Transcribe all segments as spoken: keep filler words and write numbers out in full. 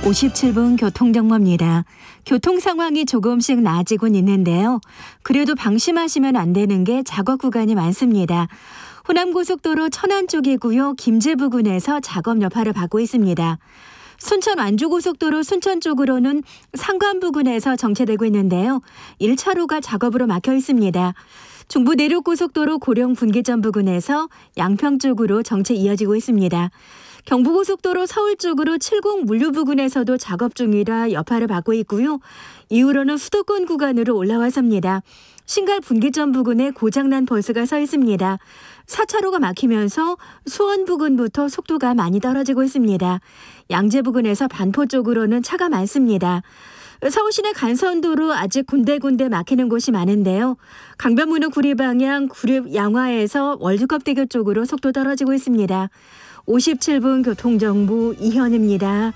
오십칠 분 교통정보입니다. 교통 상황이 조금씩 나아지곤 있는데요. 그래도 방심하시면 안 되는 게 작업 구간이 많습니다. 호남고속도로 천안 쪽이고요. 김제 부근에서 작업 여파를 받고 있습니다. 순천 완주고속도로 순천 쪽으로는 상관 부근에서 정체되고 있는데요. 일 차로가 작업으로 막혀 있습니다. 중부 내륙고속도로 고령 분기점 부근에서 양평 쪽으로 정체 이어지고 있습니다. 경부고속도로 서울 쪽으로 칠곡 물류 부근에서도 작업 중이라 여파를 받고 있고요. 이후로는 수도권 구간으로 올라와서입니다. 신갈 분기점 부근에 고장난 버스가 서 있습니다. 사 차로가 막히면서 수원 부근부터 속도가 많이 떨어지고 있습니다. 양재 부근에서 반포 쪽으로는 차가 많습니다. 서울시내 간선도로 아직 군데군데 막히는 곳이 많은데요. 강변북로 구리 방향 구리 양화에서 월드컵대교 쪽으로 속도 떨어지고 있습니다. 오십칠 분 교통정보 이현입니다.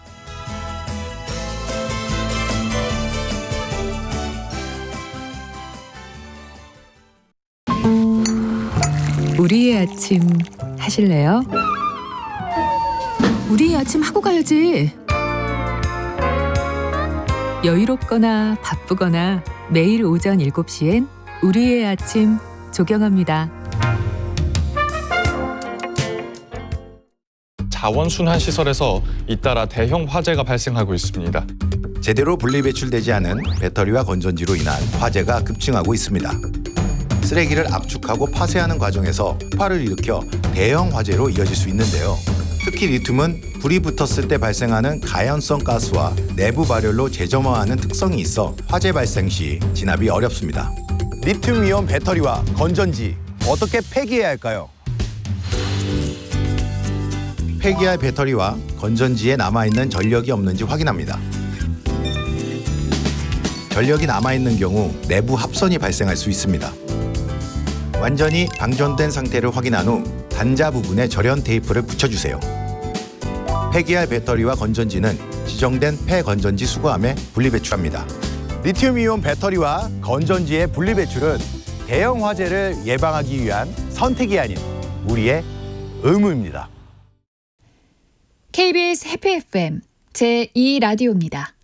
우리의 아침 하실래요? 우리의 아침 하고 가야지. 여유롭거나 바쁘거나 매일 오전 일곱 시엔 우리의 아침 조경합니다. 자원순환시설에서 잇따라 대형 화재가 발생하고 있습니다. 제대로 분리배출되지 않은 배터리와 건전지로 인한 화재가 급증하고 있습니다. 쓰레기를 압축하고 파쇄하는 과정에서 폭발을 일으켜 대형 화재로 이어질 수 있는데요. 특히 리튬은 불이 붙었을 때 발생하는 가연성 가스와 내부 발열로 재점화하는 특성이 있어 화재 발생 시 진압이 어렵습니다. 리튬이온 배터리와 건전지 어떻게 폐기해야 할까요? 폐기할 배터리와 건전지에 남아있는 전력이 없는지 확인합니다. 전력이 남아있는 경우 내부 합선이 발생할 수 있습니다. 완전히 방전된 상태를 확인한 후 단자 부분에 절연 테이프를 붙여주세요. 폐기할 배터리와 건전지는 지정된 폐건전지 수거함에 분리배출합니다. 리튬이온 배터리와 건전지의 분리배출은 대형 화재를 예방하기 위한 선택이 아닌 우리의 의무입니다. 케이비에스 해피 에프엠 제이 라디오입니다.